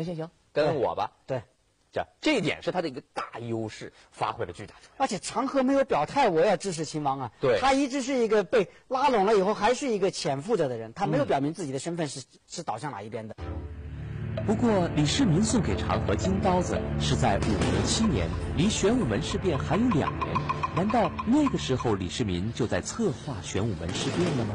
行，跟我吧。 对， 这一点是他的一个大优势，发挥了巨大作用。 而且长河没有表态我要支持秦王啊， 对， 他一直是一个被拉拢了以后还是一个潜伏着的人，他没有表明自己的身份是倒向哪一边的。 不过，李世民送给长河金刀子是在武德7年，离玄武门事变还有2年。难道那个时候李世民就在策划玄武门事变了吗？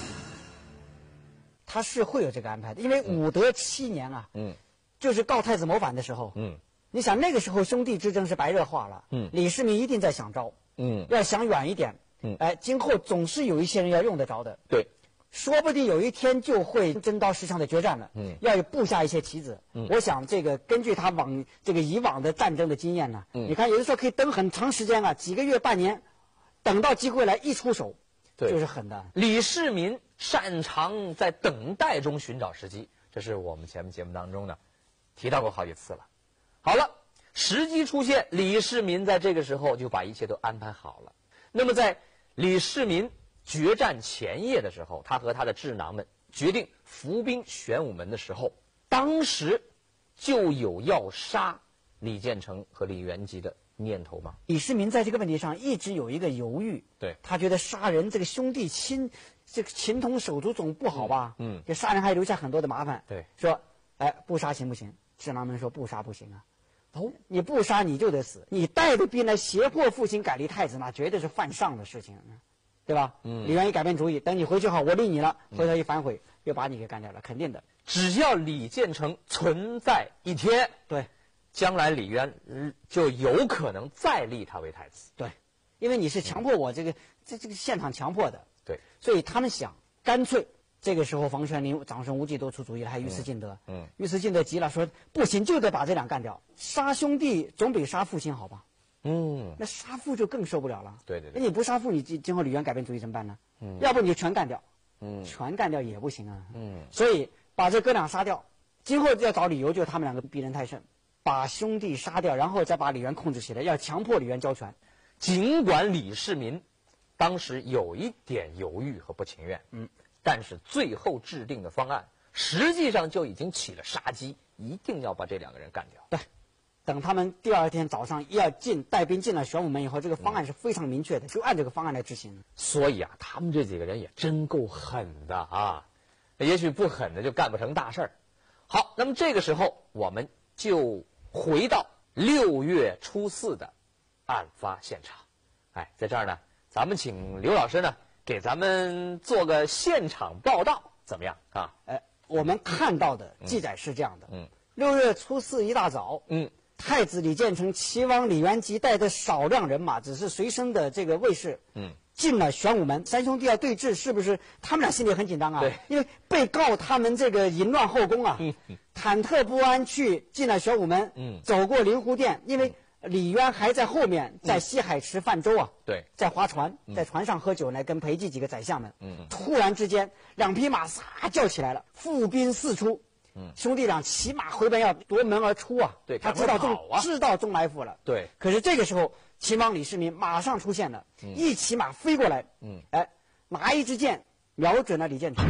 他是会有这个安排的，因为武德7年啊，就是告太子谋反的时候，你想那个时候兄弟之争是白热化了，李世民一定在想招，要想远一点，今后总是有一些人要用得着的， 对。 说不定有一天就会真刀实枪的决战了，要有布下一些棋子。我想这个根据他以往的战争的经验呢，你看有的时候可以等很长时间啊，几个月半年，等到机会来一出手，就是狠的。 李世民擅长在等待中寻找时机，这是我们前面节目当中呢提到过好几次了。好了，时机出现，李世民在这个时候就把一切都安排好了。那么在李世民决战前夜的时候，他和他的智囊们决定伏兵玄武门的时候，当时就有要杀李建成和李元吉的念头吗？ 李世民在这个问题上一直有一个犹豫， 对， 他觉得杀人这个兄弟这个情同手足总不好吧，这杀人还留下很多的麻烦， 对， 说不杀行不行？智囊们说不杀不行啊，你不杀你就得死，你带着兵来胁迫父亲改立太子，那绝对是犯上的事情，对吧？李元一改变主意，等你回去好，我立你了，回头一反悔，又把你给干掉了，肯定的。 只要李建成存在一天， 对， 将来李渊就有可能再立他为太子。 对，因为你是强迫我这个现场强迫的， 对， 所以他们想干脆。这个时候，房玄龄、长孙无忌都出主意了，还有尉迟敬德。尉迟敬德急了，说不行，就得把这俩干掉。杀兄弟总比杀父亲好吧？那杀父就更受不了了。 对， 那你不杀父，你今后李渊改变主意怎么办呢？要不你就全干掉。全干掉也不行啊。所以把这哥俩杀掉，今后要找理由，就是他们两个逼人太甚，把兄弟杀掉，然后再把李渊控制起来，要强迫李渊交权。 尽管李世民当时有一点犹豫和不情愿，但是最后制定的方案实际上就已经起了杀机，一定要把这两个人干掉。 对，等他们第二天早上带兵进了玄武门以后，这个方案是非常明确的，就按这个方案来执行。 所以啊，他们这几个人也真够狠的啊！也许不狠的就干不成大事儿。好，那么这个时候我们就回到6月初4的案发现场。在这儿呢，咱们请刘老师呢给咱们做个现场报道，怎么样啊？ 我们看到的记载是这样的：6月初4一大早，太子李建成、齐王李元吉带着少量人马，只是随身的这个卫士，进了玄武门。三兄弟要对峙，是不是？他们俩心里很紧张啊， 对， 因为被告他们这个淫乱后宫啊，忐忑不安进了玄武门，走过灵湖殿，因为李渊还在后面，在西海池泛舟啊， 对， 在划船，在船上喝酒呢，跟裴寂几个宰相们。突然之间，两匹马撒叫起来了，伏兵四出。兄弟俩骑马回奔，要夺门而出啊！ 对， 他知道中埋伏了。 对， 可是这个时候，秦王李世民马上出现了，一骑马飞过来，拿一支箭瞄准了李建成。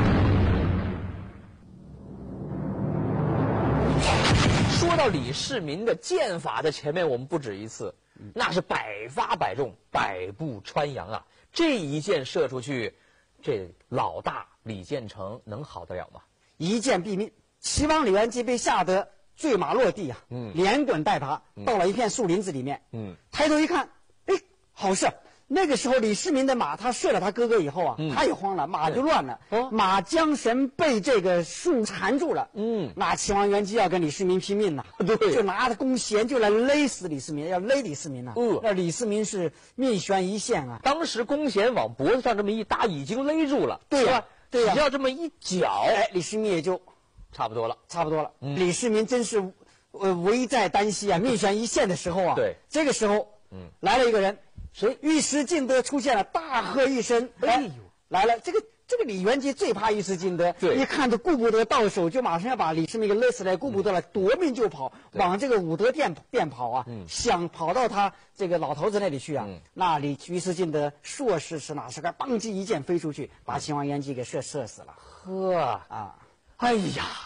说到李世民的剑法，在前面我们不止一次，那是百发百中，百步穿杨啊！这一箭射出去，这老大李建成能好得了吗？ 一箭毙命。齐王李元吉被吓得坠马落地啊，连滚带爬到了一片树林子里面，抬头一看，好事！那个时候李世民的马，他射了他哥哥以后啊，他也慌了，马就乱了，马缰绳被这个树缠住了，那齐王元吉要跟李世民拼命呐， 对， 就拿着弓弦就来勒死李世民，要勒李世民呐，那李世民是命悬一线啊。 当时弓弦往脖子上这么一搭，已经勒住了， 对呀，对呀， 只要这么一绞， 李世民也就差不多了。 李世民真是危在旦夕啊，命悬一线的时候啊。 对， 这个时候，来了一个人，谁？尉迟敬德出现了，大喝一声，来了！这个李元吉最怕尉迟敬德，一看就顾不得到手，就马上要把李世民给勒死来，顾不得了，夺命就跑，往这个武德殿跑啊，想跑到他这个老头子那里去啊。那尉迟敬德硕士是哪是个邦击一箭飞出去，把秦王元吉给射死了。 哎呀，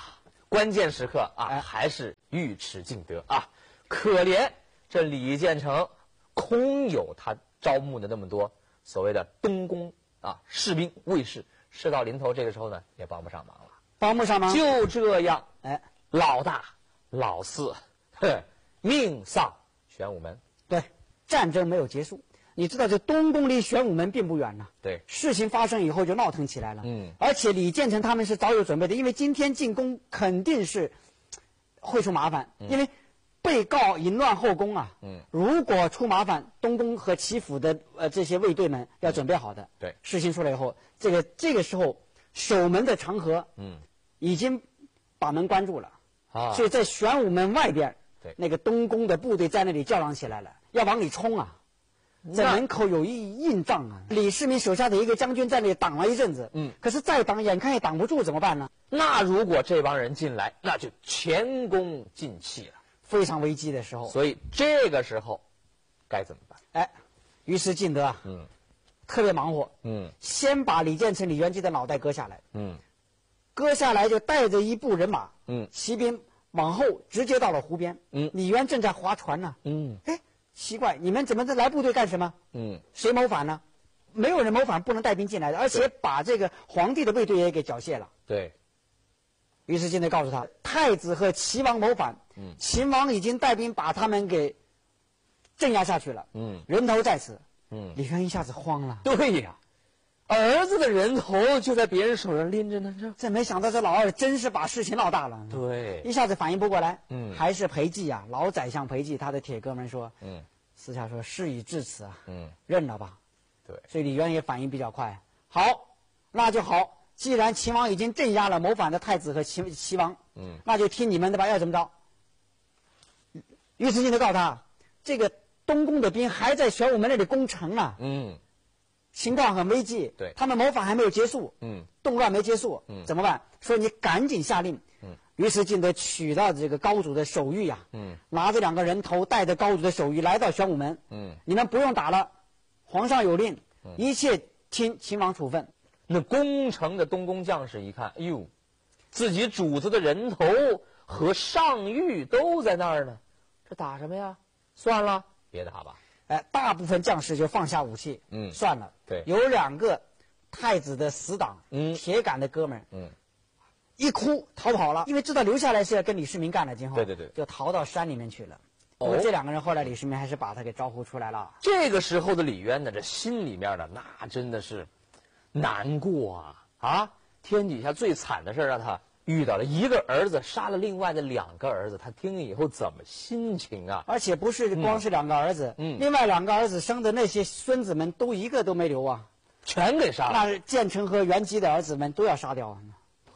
关键时刻啊，还是尉迟敬德啊，可怜这李建成空有他招募的那么多所谓的东宫啊士兵卫士，事到临头，这个时候呢也帮不上忙了， 帮不上忙。 就这样，老大老四，命丧玄武门。 对，战争没有结束。你知道这东宫离玄武门并不远呢。 对， 事情发生以后就闹腾起来了。而且李建成他们是早有准备的，因为今天进宫肯定是会出麻烦，因为被告淫乱后宫啊。如果出麻烦，东宫和齐府的这些卫队们要准备好的。 对， 事情出来以后，这个时候守门的长河，已经把门关住了。所以在玄武门外边，那个东宫的部队在那里叫嚷起来了，要往里冲啊。在门口有一硬仗啊，李世民手下的一个将军在那里挡了一阵子，可是再挡眼看也挡不住，怎么办呢？ 那如果这帮人进来，那就前功尽弃了， 非常危机的时候。 所以这个时候该怎么办？ 尉迟敬德啊，特别忙活，先把李建成、李元吉的脑袋割下来，割下来就带着一部人马，骑兵往后直接到了湖边，李渊正在划船呢，奇怪，你们怎么来部队干什么？谁谋反呢？没有人谋反，不能带兵进来的，而且把这个皇帝的卫队也给缴械了。 对。 尉迟敬德告诉他，太子和齐王谋反，秦王已经带兵把他们给镇压下去了。人头在此。李渊一下子慌了。 对呀，儿子的人头就在别人手上拎着呢， 这没想到这老二真是把事情闹大了。 对， 一下子反应不过来。还是裴寂啊，老宰相裴寂，他的铁哥们说，私下说事已至此啊，认了吧。 对， 所以李渊也反应比较快。好，那就好。既然秦王已经镇压了谋反的太子和齐王，那就听你们的吧，要怎么着？尉迟敬德告诉他，这个东宫的兵还在玄武门那里攻城呢。情况很危急， 对， 他们谋反还没有结束，动乱没结束，怎么办？说你赶紧下令。尉迟敬德取到这个高祖的手谕呀，拿着2个人头，带着高祖的手谕来到玄武门，你们不用打了，皇上有令，一切听秦王处分。 那攻城的东宫将士一看，哎呦，自己主子的人头和上谕都在那儿呢，这打什么呀？算了，别打吧。 大部分将士就放下武器，算了。 对， 有2个太子的死党，铁杆的哥们儿，一哭逃跑了，因为知道留下来是要跟李世民干了，今后对， 就逃到山里面去了。这2个人后来李世民还是把他给招呼出来了。 这个时候的李渊呢，这心里面呢，那真的是难过啊！天底下最惨的事让他遇到了，一个儿子杀了另外的2个儿子，他听了以后怎么心情啊？ 而且不是光是2个儿子，另外2个儿子生的那些孙子们都一个都没留啊， 全给杀了。 那建成和元吉的儿子们都要杀掉啊。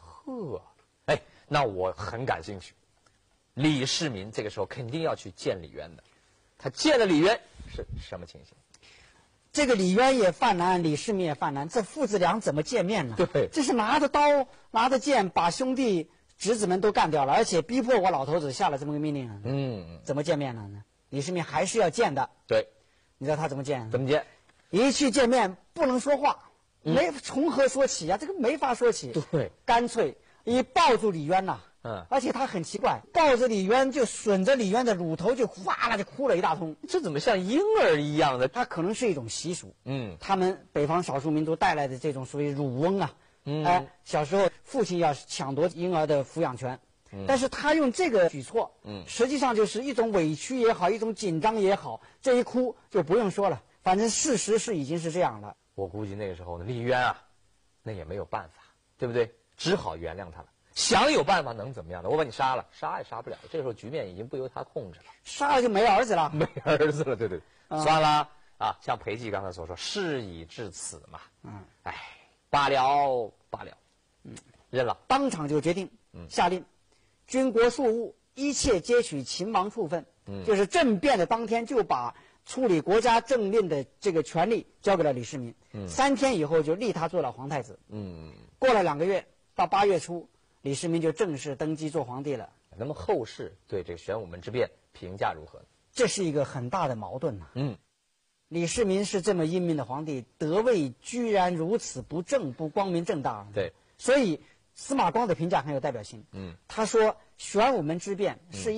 那我很感兴趣。李世民这个时候肯定要去见李渊的，他见了李渊是什么情形？ 这个李渊也犯难，李世民也犯难，这父子俩怎么见面呢？ 对， 这是拿着刀拿着剑把兄弟侄子们都干掉了，而且逼迫我老头子下了这么个命令。怎么见面呢？李世民还是要见的。 对， 你知道他怎么见？ 怎么见？ 一去见面不能说话，没从何说起啊？这个没法说起。 对， 干脆一抱住李渊呐。而且他很奇怪，抱着李渊就吮着李渊的乳头，就哗啦就哭了一大通。 这怎么像婴儿一样的？ 他可能是一种习俗。他们北方少数民族带来的这种所谓乳翁啊。小时候父亲要抢夺婴儿的抚养权，但是他用这个举措，实际上就是一种委屈也好，一种紧张也好，这一哭就不用说了，反正事实是已经是这样了。 我估计那个时候呢，李渊啊，那也没有办法，对不对？只好原谅他了。想有办法能怎么样呢？我把你杀了，杀也杀不了。这时候局面已经不由他控制了， 杀了就没儿子了， 没儿子了。对，算了啊！像裴寂刚才所说，事已至此嘛。罢了，认了。 当场就决定，下令，军国庶务一切皆取秦王处分。就是政变的当天，就把处理国家政令的这个权力交给了李世民。3天以后就立他做了皇太子。过了2个月，到8月初。李世民就正式登基做皇帝了。 那么后世对这个玄武门之变评价如何呢？ 这是一个很大的矛盾李世民是这么英明的皇帝，德位居然如此不正不光明正大。 对， 所以司马光的评价很有代表性。他说玄武门之变是